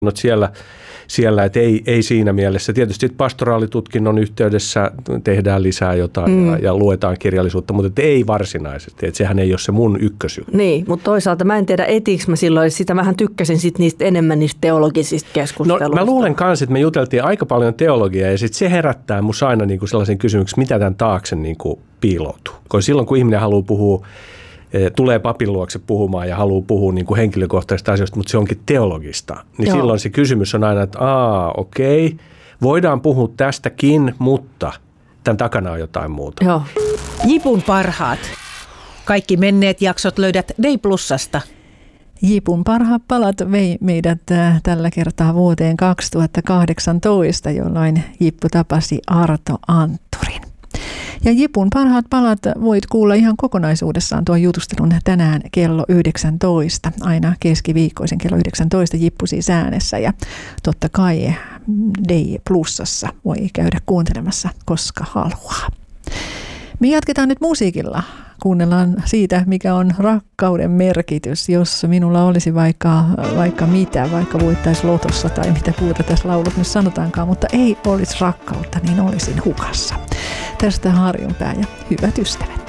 siellä että ei siinä mielessä. Tietysti pastoraalitutkinnon yhteydessä tehdään lisää jotain ja luetaan kirjallisuutta, mutta ei varsinaisesti. Että sehän ei ole se mun ykkösjuttu. Niin, mutta toisaalta mä en tiedä etiikö mä silloin, sitä vähän tykkäsin niistä enemmän niistä teologisista keskusteluista. No mä luulen kanssa, että me juteltiin aika paljon teologiaa ja sitten se herättää musta aina niinku sellaisen kysymyksen, mitä tämän taakse niinku piiloutuu. Koska silloin kun ihminen haluaa puhua, tulee papin luokse puhumaan ja haluaa puhua niin kuin henkilökohtaisista asioista, mutta se onkin teologista. Niin silloin se kysymys on aina, että okei, voidaan puhua tästäkin, mutta tämän takana on jotain muuta. Joo. Jipun parhaat. Kaikki menneet jaksot löydät Day Plusasta. Jipun parhaat palat vei meidät tällä kertaa vuoteen 2018, jolloin Jippu tapasi Arto Antturin. Ja Jipun parhaat palat voit kuulla ihan kokonaisuudessaan tuon jutustelun tänään kello 19, aina keskiviikkoisen kello 19 Jippu siis äänessä ja totta kai Day Plusassa voi käydä kuuntelemassa koska haluaa. Me jatketaan nyt musiikilla. Kuunnellaan siitä, mikä on rakkauden merkitys. Jos minulla olisi vaikka mitä, vaikka voittaisi lotossa tai mitä puhuta tässä laulut nyt sanotaankaan, mutta ei olisi rakkautta, niin olisin hukassa. Tästä Harjunpää ja hyvät ystävät.